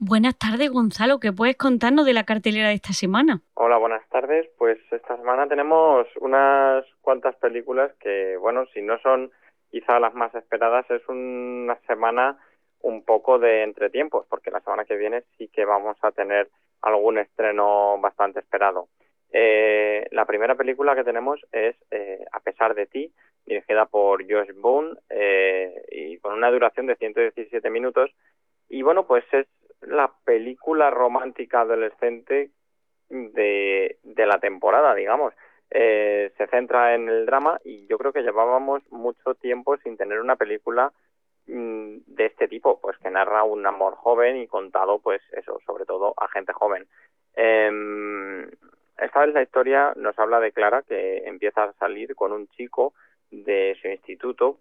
Buenas tardes, Gonzalo. ¿Qué puedes contarnos de la cartelera de esta semana? Hola, buenas tardes. Pues esta semana tenemos unas cuantas películas que, bueno, si no son quizá las más esperadas, es una semana un poco de entretiempos, porque la semana que viene sí que vamos a tener algún estreno bastante esperado. La primera película que tenemos es A pesar de ti, dirigida por Josh Boone y con una duración de 117 minutos. Y bueno, pues es la película romántica adolescente de la temporada, digamos. Se centra en el drama y yo creo que llevábamos mucho tiempo sin tener una película de este tipo, pues que narra un amor joven y contado, pues eso, sobre todo a gente joven. Esta vez la historia nos habla de Clara, que empieza a salir con un chico de su instituto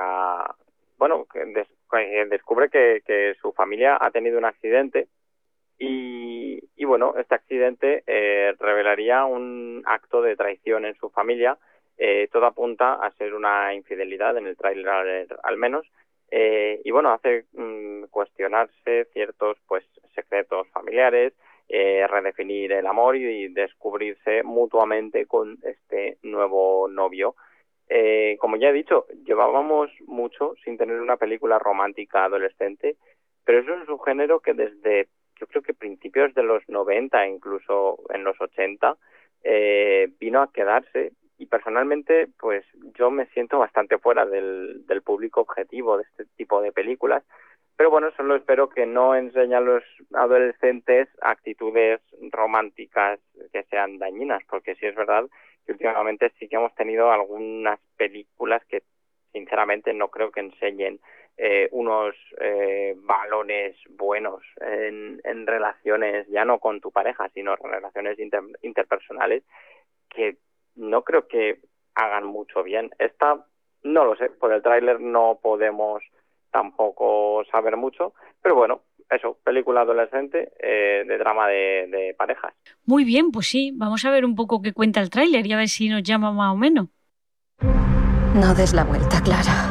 que descubre que su familia ha tenido un accidente y bueno, este accidente revelaría un acto de traición en su familia. Todo apunta a ser una infidelidad, en el tráiler al menos, y bueno, hace cuestionarse ciertos pues secretos familiares, redefinir el amor y descubrirse mutuamente con este nuevo novio. Como ya he dicho, llevábamos mucho sin tener una película romántica adolescente, pero eso es un género que desde, yo creo que principios de los 90, incluso en los 80, vino a quedarse, y personalmente pues yo me siento bastante fuera del público objetivo de este tipo de películas, pero bueno, solo espero que no enseñe a los adolescentes actitudes románticas que sean dañinas, porque sí es verdad que últimamente sí que hemos tenido algunas películas que sinceramente no creo que enseñen unos valores buenos en relaciones, ya no con tu pareja, sino en relaciones interpersonales, que no creo que hagan mucho bien. Esta, no lo sé, por el tráiler no podemos tampoco saber mucho, pero bueno, eso, película adolescente de drama de parejas. Muy bien, pues sí, vamos a ver un poco qué cuenta el tráiler y a ver si nos llama más o menos. No des la vuelta, Clara.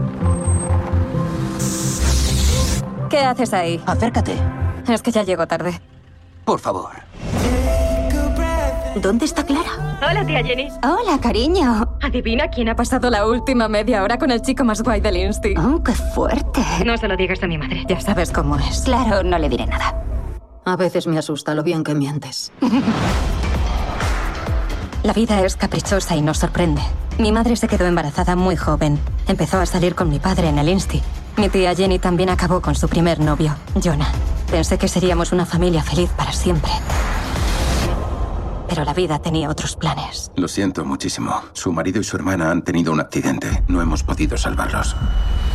¿Qué haces ahí? Acércate. Es que ya llego tarde. Por favor. ¿Dónde está Clara? Hola, tía Jenny. Hola, cariño. ¿Adivina quién ha pasado la última media hora con el chico más guay del Insti? Oh, qué fuerte. No se lo digas a mi madre. Ya sabes cómo es. Claro, no le diré nada. A veces me asusta lo bien que mientes. La vida es caprichosa y nos sorprende. Mi madre se quedó embarazada muy joven. Empezó a salir con mi padre en el Insti. Mi tía Jenny también acabó con su primer novio, Jonah. Pensé que seríamos una familia feliz para siempre. Pero la vida tenía otros planes. Lo siento muchísimo. Su marido y su hermana han tenido un accidente. No hemos podido salvarlos.